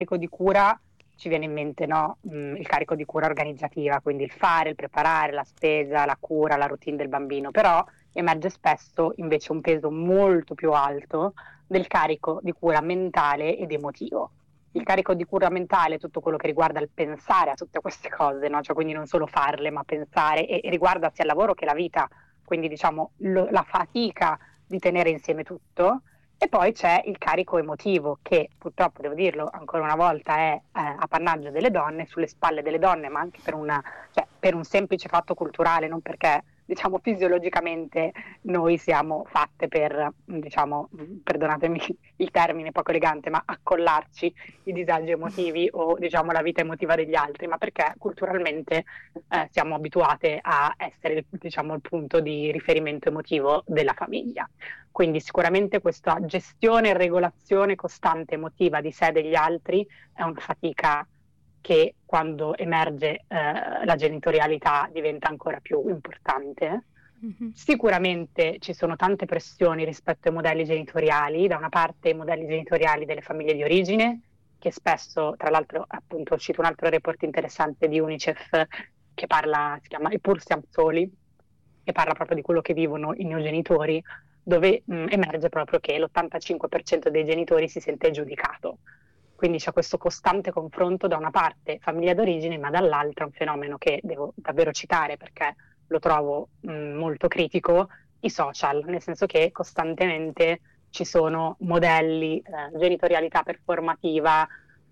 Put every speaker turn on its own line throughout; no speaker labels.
carico di cura ci viene in mente, no? Il carico di cura organizzativa, quindi il fare, il preparare, la spesa, la cura, la routine del bambino, però emerge spesso invece un peso molto più alto del carico di cura mentale ed emotivo. Il carico di cura mentale è tutto quello che riguarda il pensare a tutte queste cose, no? Cioè, quindi non solo farle, ma pensare, e riguarda sia il lavoro che la vita, quindi diciamo la fatica di tenere insieme tutto. E poi c'è il carico emotivo, che purtroppo, devo dirlo ancora una volta, è appannaggio delle donne, sulle spalle delle donne, ma anche cioè, per un semplice fatto culturale, non perché diciamo fisiologicamente noi siamo fatte per, diciamo, perdonatemi il termine poco elegante, ma accollarci i disagi emotivi o diciamo la vita emotiva degli altri, ma perché culturalmente siamo abituate a essere, diciamo, il punto di riferimento emotivo della famiglia. Quindi sicuramente questa gestione e regolazione costante emotiva di sé e degli altri è una fatica che quando emerge la genitorialità diventa ancora più importante.
Mhm.
Sicuramente ci sono tante pressioni rispetto ai modelli genitoriali, da una parte i modelli genitoriali delle famiglie di origine, che spesso, tra l'altro, appunto, cito un altro report interessante di UNICEF che parla, si chiama Eppur siamo soli, che parla proprio di quello che vivono i neogenitori, dove emerge proprio che l'85% dei genitori si sente giudicato. Quindi c'è questo costante confronto, da una parte famiglia d'origine, ma dall'altra un fenomeno che devo davvero citare perché lo trovo molto critico, i social, nel senso che costantemente ci sono modelli, genitorialità performativa,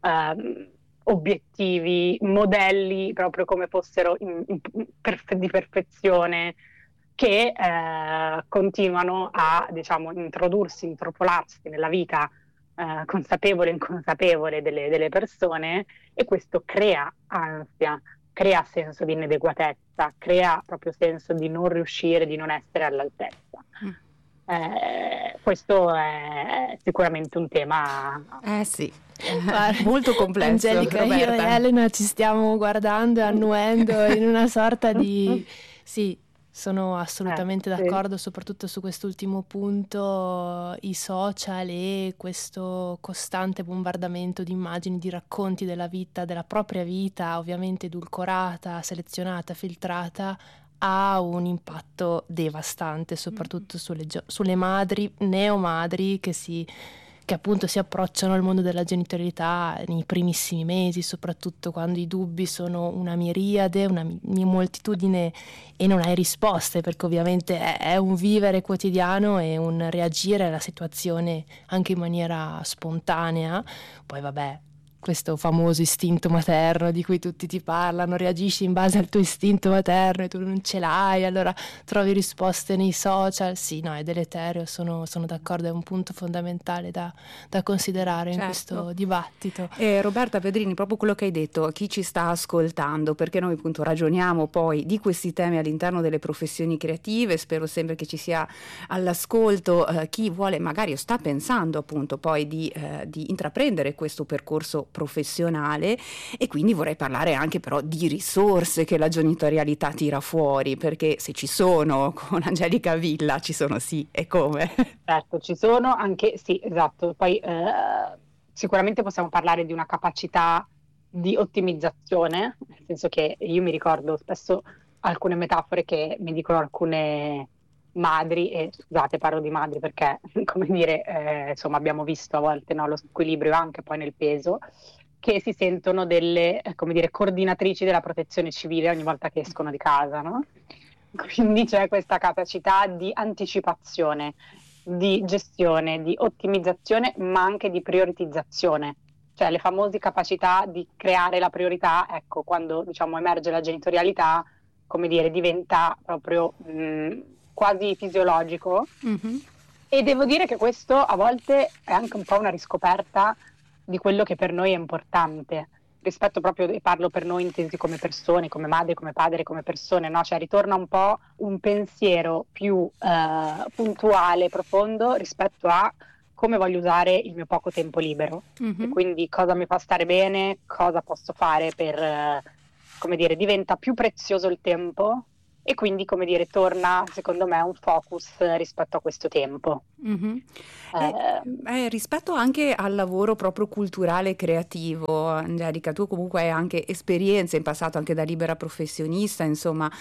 obiettivi, modelli proprio come fossero di perfezione, che continuano a, diciamo, introdursi, intrapolarsi nella vita consapevole e inconsapevole delle persone, e questo crea ansia, crea senso di inadeguatezza, crea proprio senso di non riuscire, di non essere all'altezza. Questo è sicuramente un tema
Sì,
Guarda,
molto complesso.
Angelica, io e
Roberta.
Elena ci stiamo guardando e annuendo in una sorta di... Sì, sono assolutamente
sì.
d'accordo, soprattutto su quest'ultimo punto, i social e questo costante bombardamento di immagini, di racconti della vita, della propria vita, ovviamente edulcorata, selezionata, filtrata, ha un impatto devastante, soprattutto sulle madri, neomadri che appunto si approcciano al mondo della genitorialità nei primissimi mesi, soprattutto quando i dubbi sono una miriade, una moltitudine e non hai risposte, perché ovviamente è un vivere quotidiano e un reagire alla situazione anche in maniera spontanea. Poi vabbè, questo famoso istinto materno di cui tutti ti parlano, reagisci in base al tuo istinto materno e tu non ce l'hai, allora trovi risposte nei social. Sì, no, è deleterio, sono d'accordo, è un punto fondamentale da considerare in questo dibattito.
Roberta Pedrini, proprio quello che hai detto a chi ci sta ascoltando, perché noi appunto ragioniamo poi di questi temi all'interno delle professioni creative, spero sempre che ci sia all'ascolto chi vuole magari o sta pensando appunto poi di intraprendere questo percorso professionale, e quindi vorrei parlare anche però di risorse che la genitorialità tira fuori, perché se ci sono con Angelica Villa ci sono, sì, e come?
Certo, ci sono anche, sì, esatto. Poi sicuramente possiamo parlare di una capacità di ottimizzazione, nel senso che io mi ricordo spesso alcune metafore che mi dicono alcune madri, e scusate, parlo di madri perché, come dire, insomma, abbiamo visto a volte, no, lo squilibrio anche poi nel peso, che si sentono delle, come dire, coordinatrici della protezione civile ogni volta che escono di casa, no? Quindi c'è questa capacità di anticipazione, di gestione, di ottimizzazione, ma anche di prioritizzazione. Cioè le famose capacità di creare la priorità, ecco, quando diciamo emerge la genitorialità, come dire, diventa proprio quasi fisiologico.
Mm-hmm.
E devo dire che questo a volte è anche un po' una riscoperta di quello che per noi è importante, rispetto proprio, e parlo per noi intesi come persone, come madre, come padre, come persone, no? Cioè ritorna un po' un pensiero più puntuale, profondo, rispetto a come voglio usare il mio poco tempo libero.
Mm-hmm.
E quindi cosa mi fa stare bene, cosa posso fare per, come dire, diventa più prezioso il tempo e quindi, come dire, torna secondo me un focus rispetto a questo tempo.
Mm-hmm. Rispetto anche al lavoro proprio culturale e creativo, Angelica, tu comunque hai anche esperienze in passato anche da libera professionista, insomma,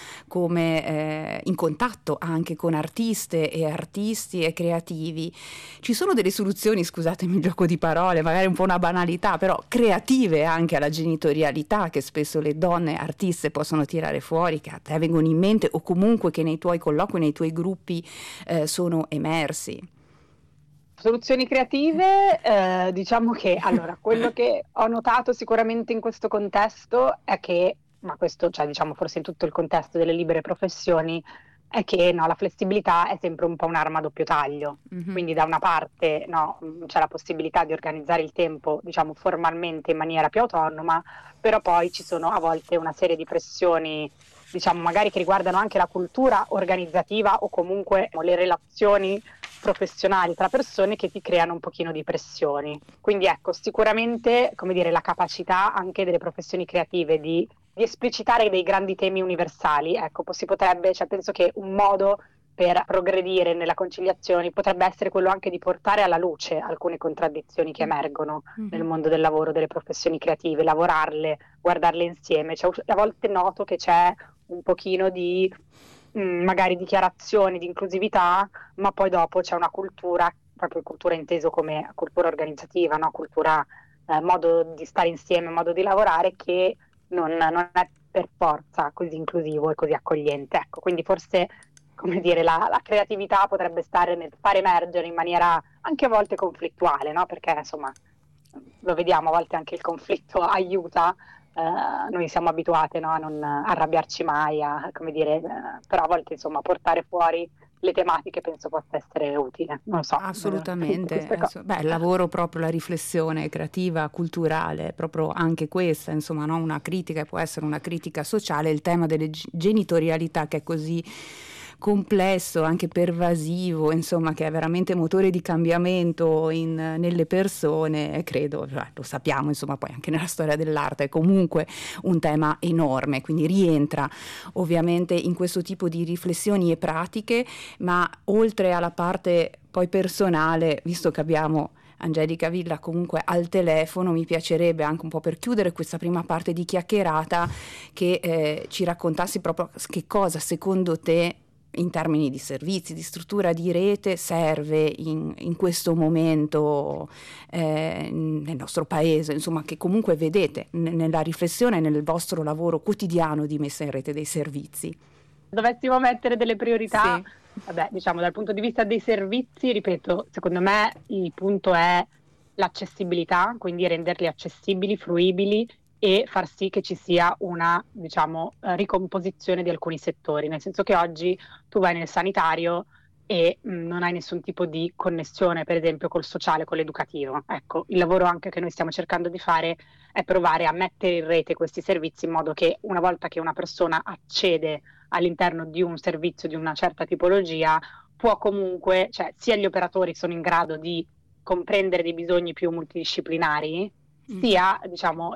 come in contatto anche con artiste e artisti e creativi. Ci sono delle soluzioni, scusatemi il gioco di parole, magari un po' una banalità, però creative anche alla genitorialità che spesso le donne artiste possono tirare fuori, che a te vengono in mente o comunque che nei tuoi colloqui, nei tuoi gruppi sono emersi?
Soluzioni creative, diciamo che allora quello che ho notato sicuramente in questo contesto è che, ma questo cioè diciamo forse in tutto il contesto delle libere professioni, è che no, la flessibilità è sempre un po' un'arma a doppio taglio.
Mm-hmm.
Quindi da una parte no, c'è la possibilità di organizzare il tempo diciamo formalmente in maniera più autonoma, però poi ci sono a volte una serie di pressioni diciamo magari che riguardano anche la cultura organizzativa o comunque le relazioni professionali tra persone che ti creano un pochino di pressioni. Quindi ecco, sicuramente, come dire, la capacità anche delle professioni creative di esplicitare dei grandi temi universali, ecco, si potrebbe, cioè penso che un modo per progredire nella conciliazione potrebbe essere quello anche di portare alla luce alcune contraddizioni che emergono nel mondo del lavoro, delle professioni creative, lavorarle, guardarle insieme. Cioè, a volte noto che c'è un pochino di magari dichiarazioni di inclusività, ma poi dopo c'è una cultura, proprio cultura inteso come cultura organizzativa, no? Cultura, modo di stare insieme, modo di lavorare che non è per forza così inclusivo e così accogliente. Ecco, quindi forse, come dire, la creatività potrebbe stare nel far emergere in maniera anche a volte conflittuale, no? Perché insomma lo vediamo, a volte anche il conflitto aiuta. Noi siamo abituate, no, a non arrabbiarci mai, come dire, però a volte insomma portare fuori le tematiche penso possa essere utile, non so.
Assolutamente, il lavoro proprio, la riflessione creativa, culturale, proprio anche questa, insomma, no? Una critica, può essere una critica sociale, il tema delle genitorialità che è così complesso, anche pervasivo, insomma, che è veramente motore di cambiamento nelle persone, credo, lo sappiamo, insomma, poi anche nella storia dell'arte è comunque un tema enorme, quindi rientra ovviamente in questo tipo di riflessioni e pratiche, ma oltre alla parte poi personale, visto che abbiamo Angelica Villa comunque al telefono, mi piacerebbe anche un po' per chiudere questa prima parte di chiacchierata che ci raccontassi proprio che cosa secondo te in termini di servizi, di struttura di rete serve in questo momento nel nostro paese, insomma, che comunque vedete nella riflessione, nel vostro lavoro quotidiano di messa in rete dei servizi.
Dovessimo mettere delle priorità, sì. Vabbè, diciamo dal punto di vista dei servizi, ripeto, secondo me il punto è l'accessibilità, quindi renderli accessibili, fruibili e far sì che ci sia una, diciamo, ricomposizione di alcuni settori, nel senso che oggi tu vai nel sanitario e non hai nessun tipo di connessione, per esempio, col sociale, con l'educativo. Ecco, il lavoro anche che noi stiamo cercando di fare è provare a mettere in rete questi servizi in modo che una volta che una persona accede all'interno di un servizio di una certa tipologia, può comunque, cioè sia gli operatori sono in grado di comprendere dei bisogni più multidisciplinari, sia diciamo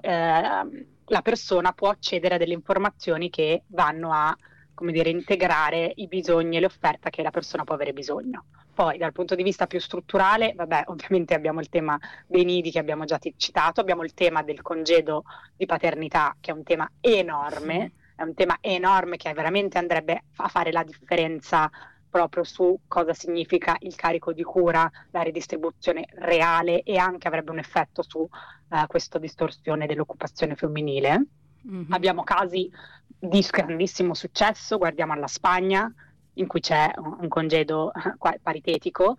la persona può accedere a delle informazioni che vanno a, come dire, integrare i bisogni e le offerte che la persona può avere bisogno. Poi dal punto di vista più strutturale, vabbè, ovviamente abbiamo il tema dei nidi che abbiamo già citato, abbiamo il tema del congedo di paternità che è un tema enorme, è un tema enorme che veramente andrebbe a fare la differenza proprio su cosa significa il carico di cura, la ridistribuzione reale e anche avrebbe un effetto su questa distorsione dell'occupazione femminile. Mm-hmm. Abbiamo casi di grandissimo successo, guardiamo alla Spagna in cui c'è un congedo paritetico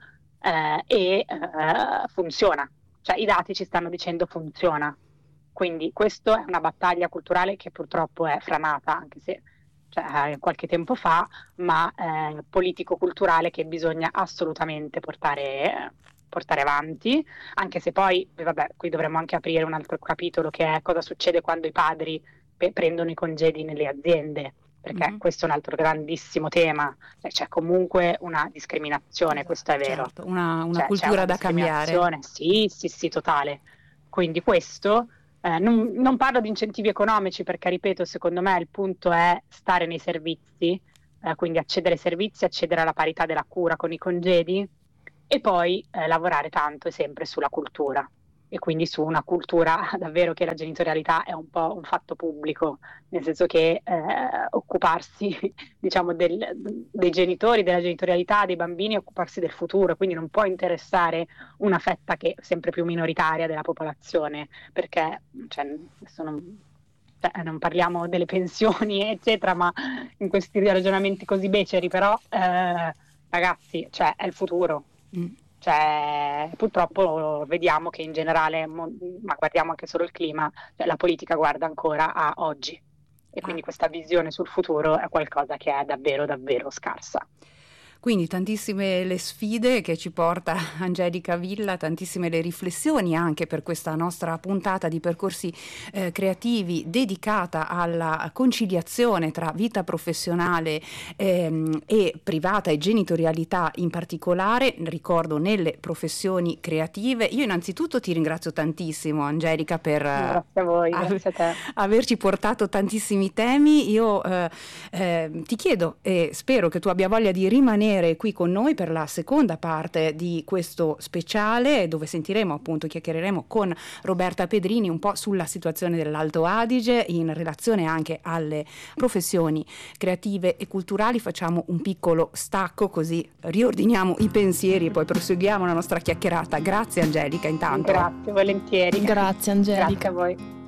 e funziona, cioè i dati ci stanno dicendo funziona. Quindi questa è una battaglia culturale che purtroppo è franata, anche se qualche tempo fa, ma politico-culturale che bisogna assolutamente portare avanti, anche se poi, vabbè, qui dovremmo anche aprire un altro capitolo che è cosa succede quando i padri prendono i congedi nelle aziende, perché questo è un altro grandissimo tema, c'è comunque una discriminazione, esatto, questo è vero.
Certo, una cultura da cambiare.
Sì, totale. Quindi questo... non parlo di incentivi economici perché, ripeto, secondo me il punto è stare nei servizi, quindi accedere ai servizi, accedere alla parità della cura con i congedi e poi lavorare tanto e sempre sulla cultura. E quindi su una cultura davvero che la genitorialità è un po' un fatto pubblico, nel senso che occuparsi, diciamo, dei genitori, della genitorialità, dei bambini, occuparsi del futuro, quindi non può interessare una fetta che è sempre più minoritaria della popolazione, perché non parliamo delle pensioni, eccetera, ma in questi ragionamenti così beceri, però ragazzi, cioè, è il futuro. Cioè, purtroppo vediamo che in generale, ma guardiamo anche solo il clima, cioè, la politica guarda ancora a oggi e quindi questa visione sul futuro è qualcosa che è davvero davvero scarsa.
Quindi tantissime le sfide che ci porta Angelica Villa, tantissime le riflessioni anche per questa nostra puntata di Percorsi Creativi dedicata alla conciliazione tra vita professionale e privata e genitorialità in particolare, ricordo nelle professioni creative. Io innanzitutto ti ringrazio tantissimo, Angelica, per
grazie a voi, grazie a te.
Averci portato tantissimi temi. Io ti chiedo e spero che tu abbia voglia di rimanere qui con noi per la seconda parte di questo speciale, dove sentiremo, appunto, chiacchiereremo con Roberta Pedrini un po' sulla situazione dell'Alto Adige in relazione anche alle professioni creative e culturali. Facciamo un piccolo stacco così riordiniamo i pensieri e poi proseguiamo la nostra chiacchierata. Grazie Angelica intanto.
Grazie, volentieri.
Grazie Angelica.
Grazie a voi.